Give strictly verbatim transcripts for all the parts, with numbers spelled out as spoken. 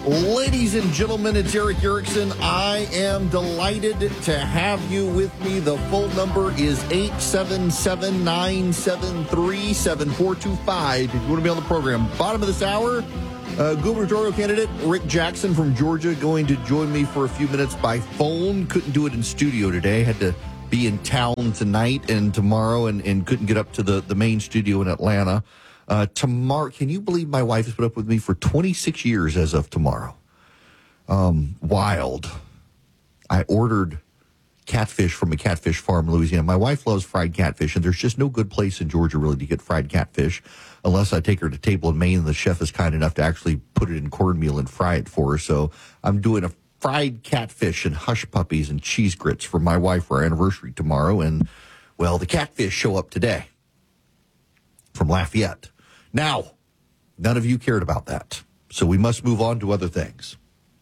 Ladies and gentlemen, it's Erick Erickson. I am delighted to have you with me. The phone number is eight seven seven, nine seven three, seven four two five. If you want to be on the program, bottom of this hour, uh, gubernatorial candidate Rick Jackson from Georgia going to join me for a few minutes by phone. Couldn't do it in studio today. Had to be in town tonight and tomorrow and, and couldn't get up to the, the main studio in Atlanta. Uh, tomorrow, can you believe my wife has put up with me for twenty-six years as of tomorrow? Um, wild. I ordered catfish from a catfish farm in Louisiana. My wife loves fried catfish, and there's just no good place in Georgia really to get fried catfish unless I take her to Table in Maine, and the chef is kind enough to actually put it in cornmeal and fry it for her. So I'm doing a fried catfish and hush puppies and cheese grits for my wife for our anniversary tomorrow. And, well, the catfish show up today from Lafayette. Now, none of you cared about that, so we must move on to other things.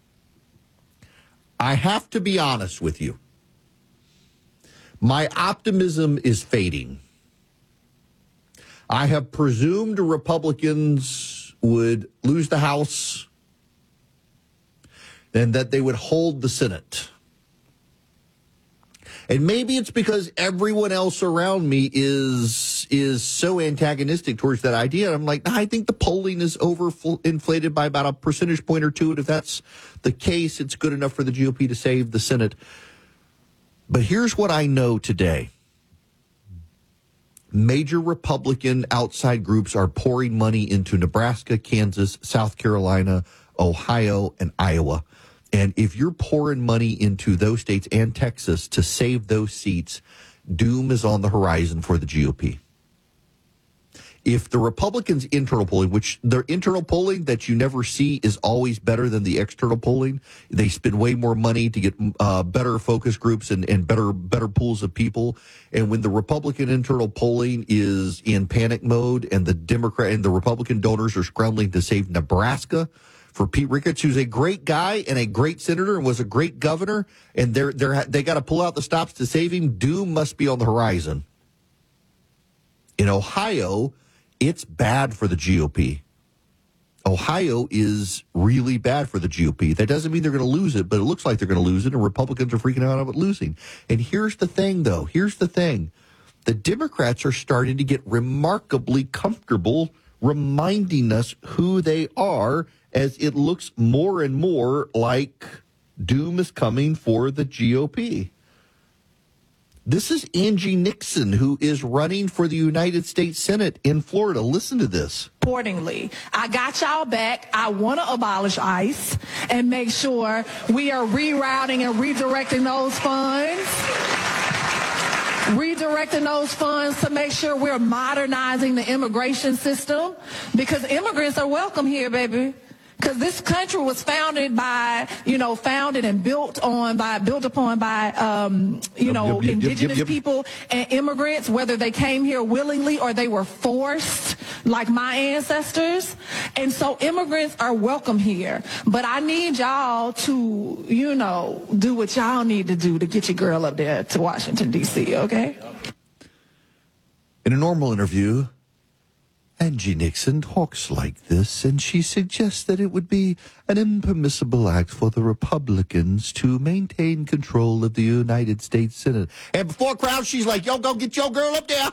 I have to be honest with you. My optimism is fading. I have presumed Republicans would lose the House and that they would hold the Senate. And maybe it's because everyone else around me is is so antagonistic towards that idea. I'm like, I think the polling is overinflated by about a percentage point or two. And if that's the case, it's good enough for the G O P to save the Senate. But here's what I know today. Major Republican outside groups are pouring money into Nebraska, Kansas, South Carolina, Ohio, and Iowa. And if you're pouring money into those states and Texas to save those seats, doom is on the horizon for the G O P. If the Republicans' internal polling, which their internal polling that you never see is always better than the external polling, they spend way more money to get uh, better focus groups and, and better better pools of people. And when the Republican internal polling is in panic mode and the Democrat and the Republican donors are scrambling to save Nebraska for Pete Ricketts, who's a great guy and a great senator and was a great governor, and they're they're they got to pull out the stops to save him, doom must be on the horizon. In Ohio, it's bad for the G O P. Ohio is really bad for the G O P. That doesn't mean they're going to lose it, but it looks like they're going to lose it, and Republicans are freaking out about losing. And here's the thing, though. Here's the thing. The Democrats are starting to get remarkably comfortable reminding us who they are, as it looks more and more like doom is coming for the G O P. This is Angie Nixon, who is running for the United States Senate in Florida. Listen to this. Accordingly, I got y'all back. I want to abolish ICE and make sure we are rerouting and redirecting those funds. Redirecting those funds to make sure we're modernizing the immigration system, because immigrants are welcome here, baby. Because this country was founded by, you know, founded and built on by, built upon by, um, you know, yep, yep, indigenous yep, yep, yep. people and immigrants, whether they came here willingly or they were forced, like my ancestors. And so immigrants are welcome here. But I need y'all to, you know, do what y'all need to do to get your girl up there to Washington, D C, okay? In a normal interview, Angie Nixon talks like this, and she suggests that it would be an impermissible act for the Republicans to maintain control of the United States Senate. And before crowd, she's like, yo, go get your girl up there.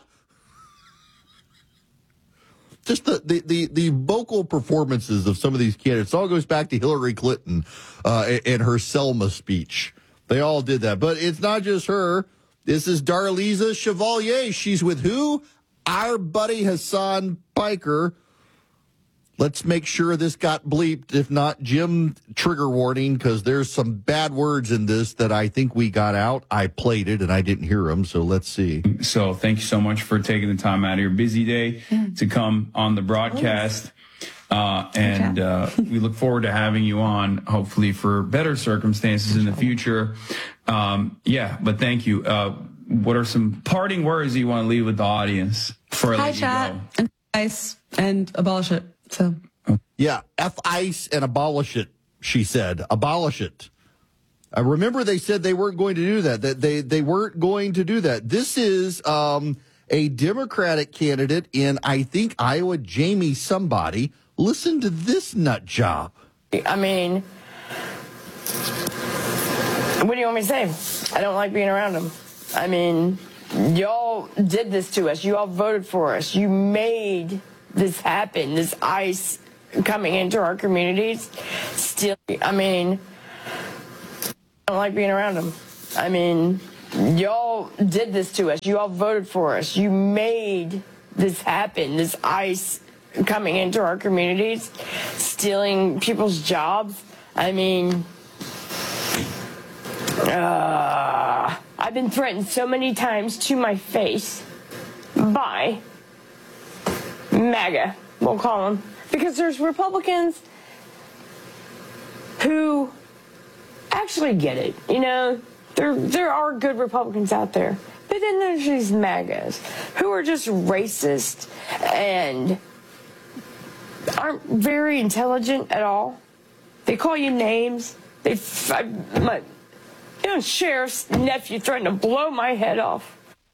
Just the, the, the, the vocal performances of some of these candidates all goes back to Hillary Clinton uh, and her Selma speech. They all did that. But it's not just her. This is Darlisa Chevalier. She's with who? Our buddy Hassan Piker. Let's make sure this got bleeped. If not, Jim, trigger warning, because there's some bad words in this that I think we got out. I played it, and I didn't hear them, so let's see. So thank you so much for taking the time out of your busy day to come on the broadcast. Uh, and uh, we look forward to having you on, hopefully, for better circumstances in the future. Um, yeah, but thank you. Uh, what are some parting words you want to leave with the audience before I Hi, let you chat, go? and ICE, and abolish it. So, Yeah, F ICE and abolish it, she said. Abolish it. I remember they said they weren't going to do that, that they, they weren't going to do that. This is um, a Democratic candidate in, I think, Iowa, Jamie somebody. Listen to this nut job. I mean, what do you want me to say? I don't like being around them. I mean, y'all did this to us. You all voted for us. You made this happen, this ICE coming into our communities. Still, I mean, I don't like being around them. I mean, y'all did this to us. You all voted for us. You made this happen, this ICE coming into our communities, stealing people's jobs. I mean, uh, I've been threatened so many times to my face by MAGA, we'll call them, because there's Republicans who actually get it. You know, there there are good Republicans out there. But then there's these MAGAs who are just racist and aren't very intelligent at all. They call you names. They, I, my, you know, sheriff's nephew threatened to blow my head off.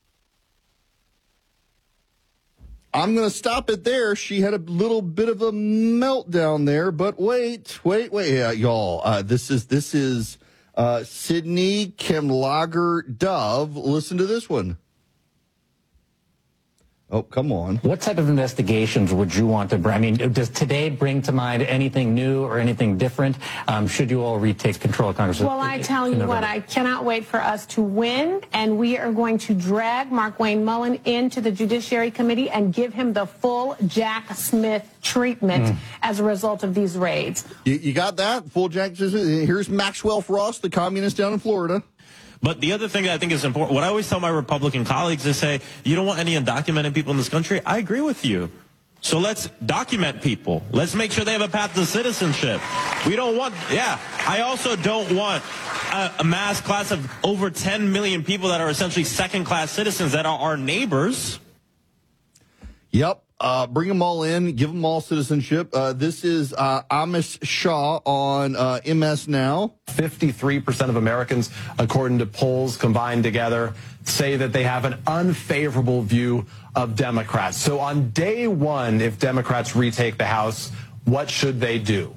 I'm going to stop it there. She had a little bit of a meltdown there, but wait, wait, wait, yeah, y'all. Uh, this is this is uh, Sydney Kemlager Dove. Listen to this one. Oh, come on. What type of investigations would you want to bring? I mean, does today bring to mind anything new or anything different? Um, should you all retake control of Congress? Well, I tell you what, I cannot wait for us to win, and we are going to drag Markwayne Mullin into the Judiciary Committee and give him the full Jack Smith treatment mm. as a result of these raids. You, you got that? Full Jack Smith? Here's Maxwell Frost, the communist down in Florida. But the other thing that I think is important, what I always tell my Republican colleagues is say, you don't want any undocumented people in this country? I agree with you. So let's document people. Let's make sure they have a path to citizenship. We don't want, yeah, I also don't want a, a mass class of over ten million people that are essentially second-class citizens that are our neighbors. Yep. Uh, bring them all in, give them all citizenship. Uh, this is uh, Amish Shah on uh, M S Now. fifty-three percent of Americans, according to polls combined together, say that they have an unfavorable view of Democrats. So on day one, if Democrats retake the House, what should they do?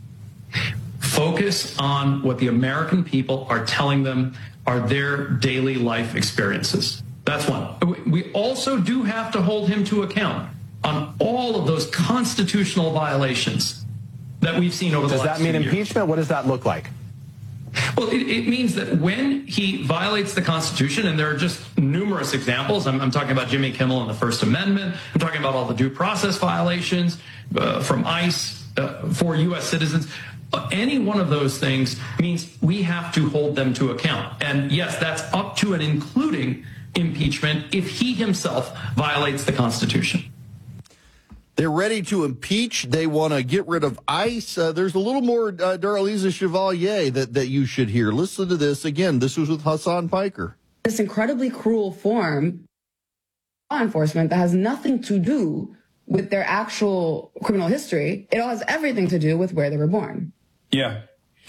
Focus on what the American people are telling them are their daily life experiences. That's one. We also do have to hold him to account on all of those constitutional violations that we've seen over the last last year. Does that mean years. impeachment? What does that look like? Well, it, it means that when he violates the Constitution, and there are just numerous examples, I'm, I'm talking about Jimmy Kimmel and the First Amendment, I'm talking about all the due process violations uh, from ICE uh, for U S citizens. Uh, any one of those things means we have to hold them to account. And yes, that's up to and including impeachment if he himself violates the Constitution. They're ready to impeach. They want to get rid of ICE. Uh, there's a little more uh, Darlisa Chevalier that, that you should hear. Listen to this. Again, this was with Hassan Piker. This incredibly cruel form of law enforcement that has nothing to do with their actual criminal history. It all has everything to do with where they were born. Yeah.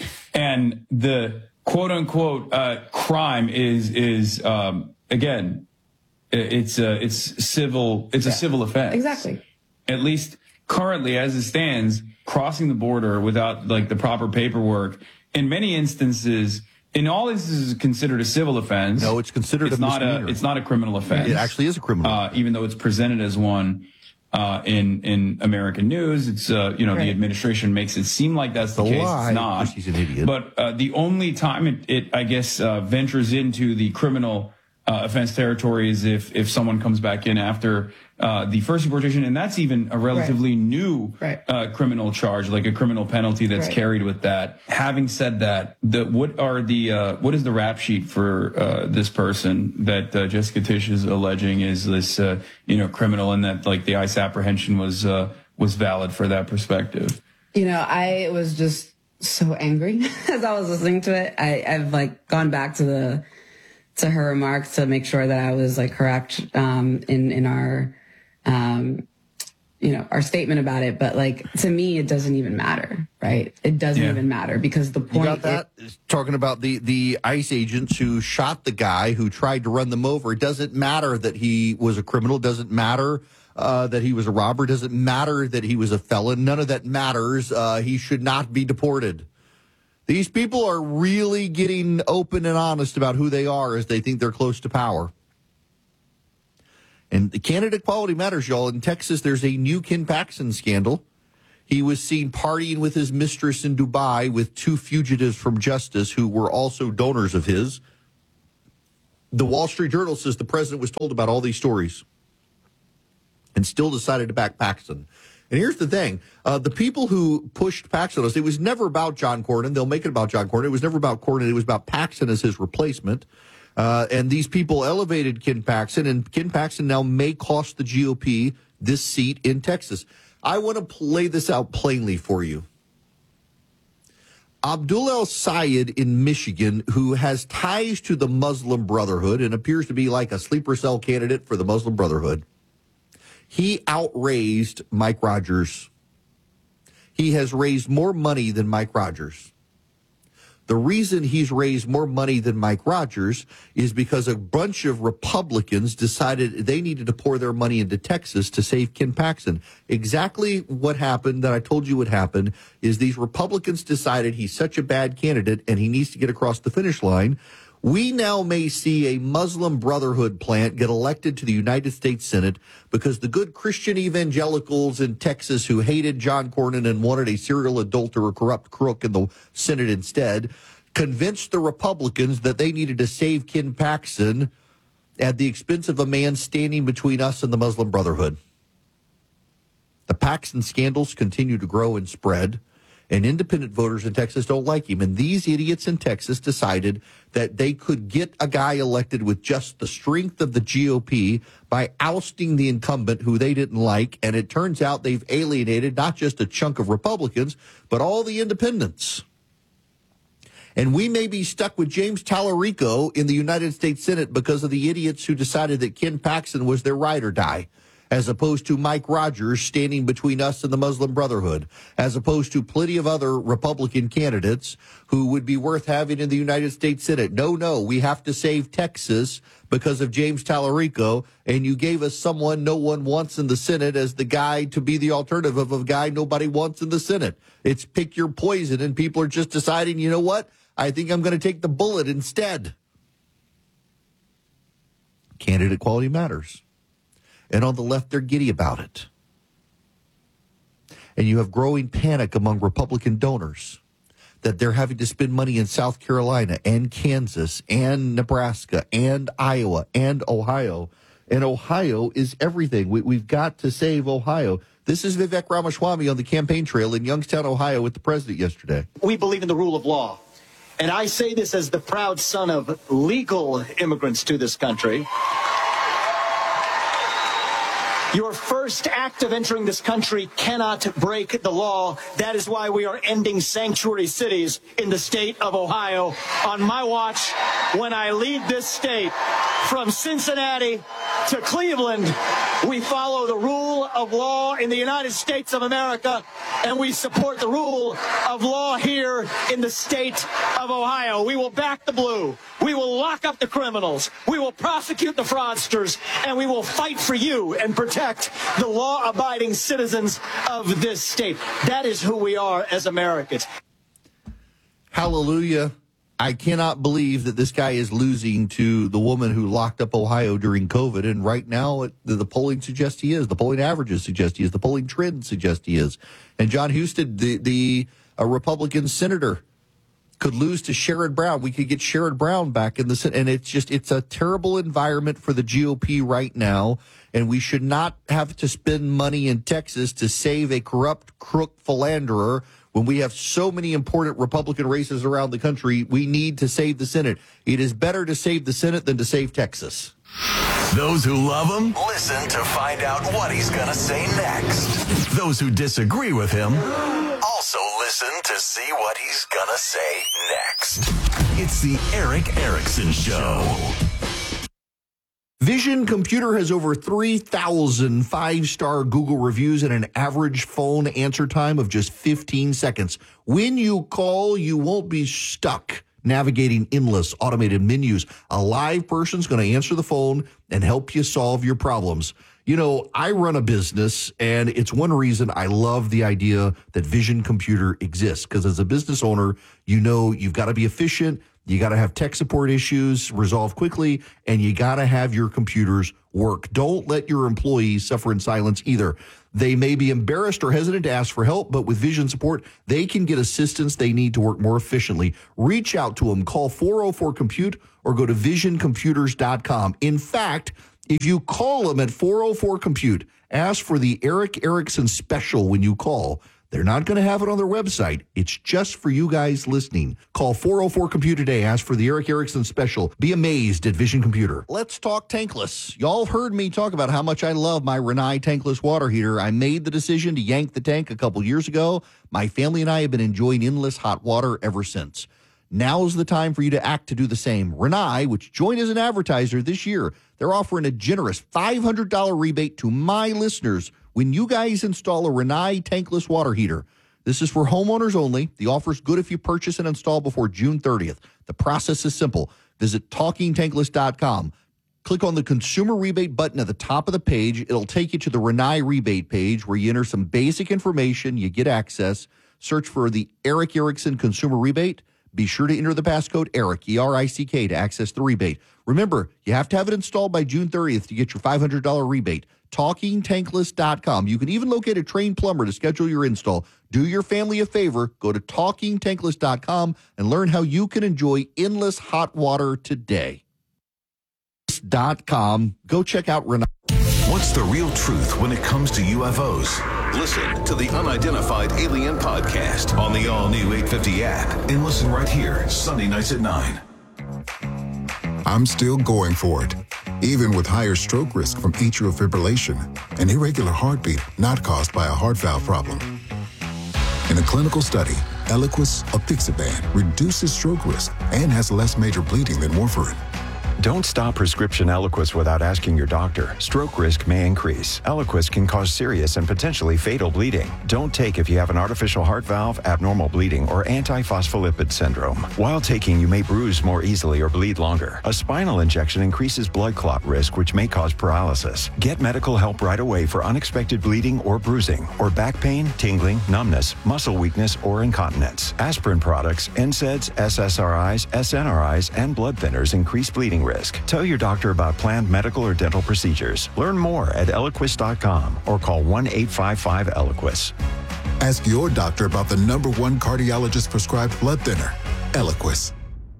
And the quote unquote uh, crime is, is um, again, it's, uh, it's civil. It's yeah. a civil offense. Exactly. At least currently, as it stands, crossing the border without like the proper paperwork, in many instances, in all instances, is considered a civil offense. No, it's considered it's a not misdemeanor. a. It's not a criminal offense. It actually is a criminal, uh, even though it's presented as one uh, in in American news. It's uh, you know right. the administration makes it seem like that's the, the case. Lie. It's not. She's an idiot. But uh, the only time it, it I guess, uh, ventures into the criminal uh, offense territory is if if someone comes back in after. Uh, the first deportation, and that's even a relatively right. new right. Uh, criminal charge, like a criminal penalty that's right. carried with that. Having said that, the, what are the uh, what is the rap sheet for uh, this person that uh, Jessica Tisch is alleging is this uh, you know criminal, and that like the ICE apprehension was uh, was valid for that perspective? You know, I was just so angry as I was listening to it. I, I've like gone back to the to her remarks to make sure that I was like correct um, in in our. Um, you know, our statement about it, but like to me, it doesn't even matter, right? It doesn't yeah. even matter because the point. You got that? It, Talking about the the ICE agents who shot the guy who tried to run them over. It doesn't matter that he was a criminal. It doesn't matter uh, that he was a robber. Doesn't matter that he was a felon. None of that matters. Uh, he should not be deported. These people are really getting open and honest about who they are as they think they're close to power. And the candidate quality matters, y'all. In Texas, there's a new Ken Paxton scandal. He was seen partying with his mistress in Dubai with two fugitives from justice who were also donors of his. The Wall Street Journal says the president was told about all these stories and still decided to back Paxton. And here's the thing. Uh, the people who pushed Paxton, it was never about John Cornyn. They'll make it about John Cornyn. It was never about Cornyn. It was about Paxton as his replacement. Uh, and these people elevated Ken Paxton, and Ken Paxton now may cost the G O P this seat in Texas. I want to play this out plainly for you. Abdul El-Sayed in Michigan, who has ties to the Muslim Brotherhood and appears to be like a sleeper cell candidate for the Muslim Brotherhood, he outraised Mike Rogers. He has raised more money than Mike Rogers. The reason he's raised more money than Mike Rogers is because a bunch of Republicans decided they needed to pour their money into Texas to save Ken Paxton. Exactly what happened that I told you would happen is these Republicans decided he's such a bad candidate and he needs to get across the finish line. We now may see a Muslim Brotherhood plant get elected to the United States Senate because the good Christian evangelicals in Texas who hated John Cornyn and wanted a serial adulterer, corrupt crook in the Senate instead, convinced the Republicans that they needed to save Ken Paxton at the expense of a man standing between us and the Muslim Brotherhood. The Paxton scandals continue to grow and spread. And independent voters in Texas don't like him. And these idiots in Texas decided that they could get a guy elected with just the strength of the G O P by ousting the incumbent who they didn't like. And it turns out they've alienated not just a chunk of Republicans, but all the independents. And we may be stuck with James Tallarico in the United States Senate because of the idiots who decided that Ken Paxton was their ride or die, as opposed to Mike Rogers standing between us and the Muslim Brotherhood, as opposed to plenty of other Republican candidates who would be worth having in the United States Senate. No, no, we have to save Texas because of James Tallarico, and you gave us someone no one wants in the Senate as the guy to be the alternative of a guy nobody wants in the Senate. It's pick your poison, and people are just deciding, you know what, I think I'm going to take the bullet instead. Candidate quality matters. And on the left, they're giddy about it. And you have growing panic among Republican donors that they're having to spend money in South Carolina and Kansas and Nebraska and Iowa and Ohio. And Ohio is everything. We, we've got to save Ohio. This is Vivek Ramaswamy on the campaign trail in Youngstown, Ohio, with the president yesterday. We believe in the rule of law. And I say this as the proud son of legal immigrants to this country. Your first act of entering this country cannot break the law. That is why we are ending sanctuary cities in the state of Ohio on my watch when I lead this state. From Cincinnati to Cleveland, we follow the rule of law in the United States of America, and we support the rule of law here in the state of Ohio. We will back the blue. We will lock up the criminals. We will prosecute the fraudsters, and we will fight for you and protect the law-abiding citizens of this state. That is who we are as Americans. Hallelujah. I cannot believe that this guy is losing to the woman who locked up Ohio during COVID. And right now, it, the, the polling suggests he is. The polling averages suggest he is. The polling trend suggests he is. And John Husted, the, the a Republican senator, could lose to Sherrod Brown. We could get Sherrod Brown back in the Senate. And it's just, it's a terrible environment for the G O P right now. And we should not have to spend money in Texas to save a corrupt, crook philanderer. When we have so many important Republican races around the country, we need to save the Senate. It is better to save the Senate than to save Texas. Those who love him, listen to find out what he's going to say next. Those who disagree with him, also listen to see what he's going to say next. It's the Erick Erickson Show. Vision Computer has over three thousand five-star Google reviews and an average phone answer time of just fifteen seconds. When you call, you won't be stuck navigating endless automated menus. A live person's going to answer the phone and help you solve your problems. You know, I run a business, and it's one reason I love the idea that Vision Computer exists. Because as a business owner, you know you've got to be efficient, you got to have tech support issues resolved quickly, and you got to have your computers work. Don't let your employees suffer in silence either. They may be embarrassed or hesitant to ask for help, but with Vision support, they can get assistance they need to work more efficiently. Reach out to them. Call four oh four compute or go to vision computers dot com. In fact, if you call them at four oh four compute, ask for the Eric Erickson special when you call. They're not going to have it on their website. It's just for you guys listening. Call four oh four compute today. Ask for the Eric Erickson special. Be amazed at Vision Computer. Let's talk tankless. Y'all heard me talk about how much I love my Rinnai tankless water heater. I made the decision to yank the tank a couple years ago. My family and I have been enjoying endless hot water ever since. Now's the time for you to act to do the same. Rinnai, which joined as an advertiser this year, they're offering a generous five hundred dollars rebate to my listeners when you guys install a Rinnai tankless water heater. This is for homeowners only. The offer's good if you purchase and install before June thirtieth. The process is simple. Visit talking tankless dot com. Click on the consumer rebate button at the top of the page. It'll take you to the Rinnai rebate page where you enter some basic information. You get access. Search for the Eric Erickson consumer rebate. Be sure to enter the passcode ERIC, E R I C K, to access the rebate. Remember, you have to have it installed by June thirtieth to get your five hundred dollars rebate. talking tankless dot com. You can even locate a trained plumber to schedule your install. Do your family a favor. Go to talking tankless dot com and learn how you can enjoy endless hot water today. Dot com. Go check out Rinnai. What's the real truth when it comes to U F Os? Listen to the Unidentified Alien Podcast on the all-new eight fifty app and listen right here, Sunday nights at nine. I'm still going for it, even with higher stroke risk from atrial fibrillation, an irregular heartbeat not caused by a heart valve problem. In a clinical study, Eliquis apixaban reduces stroke risk and has less major bleeding than warfarin. Don't stop prescription Eliquis without asking your doctor. Stroke risk may increase. Eliquis can cause serious and potentially fatal bleeding. Don't take if you have an artificial heart valve, abnormal bleeding, or antiphospholipid syndrome. While taking, you may bruise more easily or bleed longer. A spinal injection increases blood clot risk, which may cause paralysis. Get medical help right away for unexpected bleeding or bruising, or back pain, tingling, numbness, muscle weakness, or incontinence. Aspirin products, N SAIDs, S S R Is, S N R Is, and blood thinners increase bleeding risk. Tell your doctor about planned medical or dental procedures. Learn more at eliquis dot com or call one eight five five Eliquis. Ask your doctor about the number one cardiologist prescribed blood thinner, Eliquis.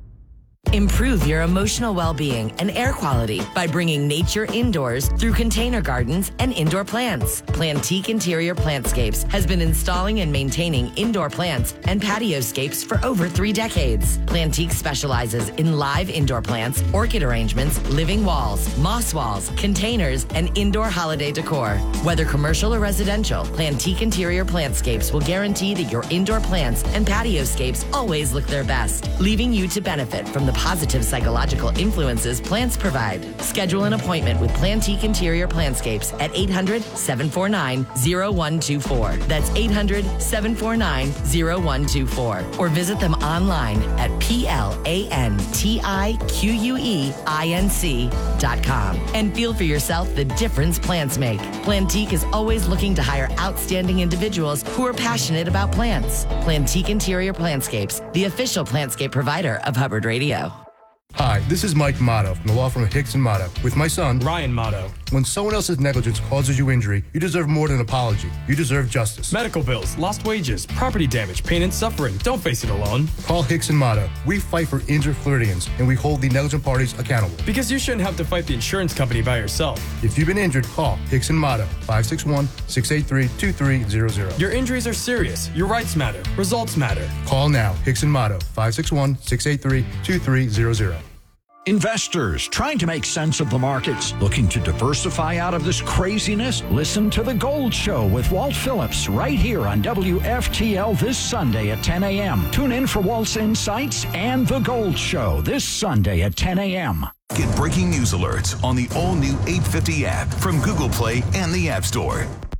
Improve your emotional well-being and air quality by bringing nature indoors through container gardens and indoor plants. Plantique Interior Plantscapes has been installing and maintaining indoor plants and patioscapes for over three decades. Plantique specializes in live indoor plants, orchid arrangements, living walls, moss walls, containers, and indoor holiday decor. Whether commercial or residential, Plantique Interior Plantscapes will guarantee that your indoor plants and patioscapes always look their best, leaving you to benefit from the positive psychological influences plants provide. Schedule an appointment with Plantique Interior Plantscapes at eight hundred, seven four nine, zero one two four. That's eight hundred, seven four nine, zero one two four. Or visit them online at P L A N T I Q U E I N C dot com. And feel for yourself the difference plants make. Plantique is always looking to hire outstanding individuals who are passionate about plants. Plantique Interior Plantscapes, the official plantscape provider of Hubbard Radio. Hi, this is Mike Motto from the law firm of Hicks and Motto with my son, Ryan Motto. When someone else's negligence causes you injury, you deserve more than an apology. You deserve justice. Medical bills, lost wages, property damage, pain and suffering. Don't face it alone. Call Hicks and Motto. We fight for injured Floridians, and we hold the negligent parties accountable. Because you shouldn't have to fight the insurance company by yourself. If you've been injured, call Hicks and Motto, five six one, six eight three, two three zero zero. Your injuries are serious. Your rights matter. Results matter. Call now, Hicks and Motto, five six one, six eight three, two three zero zero. Investors trying to make sense of the markets, looking to diversify out of this craziness? Listen to The Gold Show with Walt Phillips right here on W F T L this Sunday at ten a.m. Tune in for Walt's insights and The Gold Show this Sunday at ten a.m. Get breaking news alerts on the all-new eight fifty app from Google Play and the App Store.